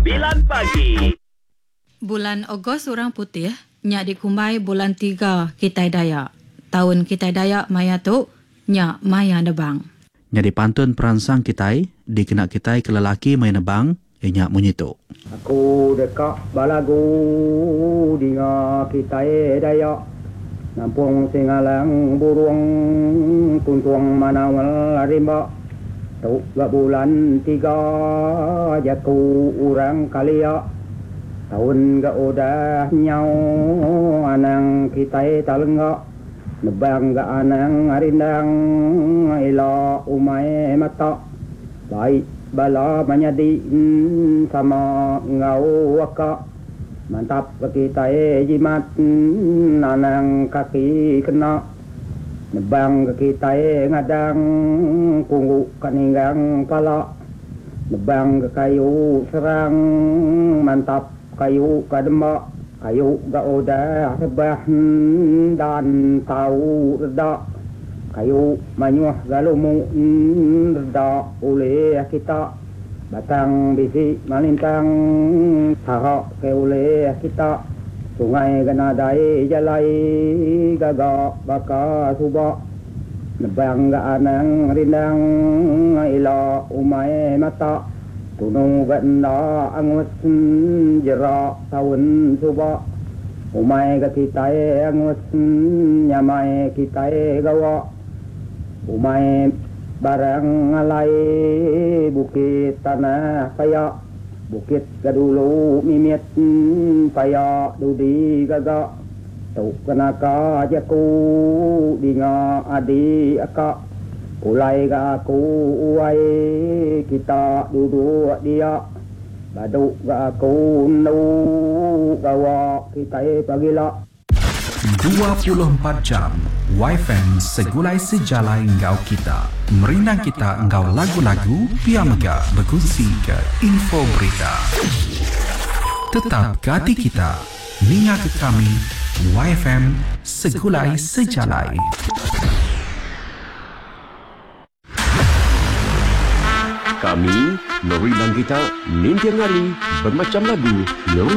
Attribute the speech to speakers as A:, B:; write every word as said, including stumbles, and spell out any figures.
A: sembilan pagi.
B: Bulan Ogos orang putih, nya dikumai bulan tiga Kitai Dayak. Tahun Kitai Dayak maya tu, nya maya nebang.
C: Nya dipantun peransang Kitai, dikenak Kitai ke lelaki maya nebang, inya munyitu.
D: Aku dekat balagu dinga Kitai Dayak. Nampung singalang burung kuntuang manawal rimba. Tu gak bulan tiga jaku orang kalia. Tahun gak udah nyau anang Kitai talenggak. Nebang gak anang arindang ila umay mata. Baik bala manyadi sama ngau waka. Mantap kita e jimat nanang kaki kena. Nebang kita e ngadang kunggu kaninggang pala. Nebang ke kayu serang mantap kayu kadembak. Kayu gak udah rebah dan tahu reda. Kayu manyuah galumu reda oleh kita. Batang bisi malintang tahak ke oleh kita. Sungai ganadai jalai gagak baka subak. Nebang ga anang rindang ila umay mata. Tunong ganda angus jerak tahun subak. Umay ga kita e angus nyamay kita e gawa. Umay barang alay bukit tanah paya. Bukit gadulu mimit paya dudi gaga. Tuk kenaka jaku dinga adi aka. Ulay ga aku uway kita duduk dia. Baduk ga aku nu gawa kita e pagila.
E: dua puluh empat jam Y F M segulai sejalai engkau kita. Merinang kita engkau lagu-lagu Pia Mega berkongsi ke info berita. Tetap ke hati kita. Ninga ke kami Y F M segulai sejalai.
A: Kami merinang kita Ninja Ngali bermacam lagu.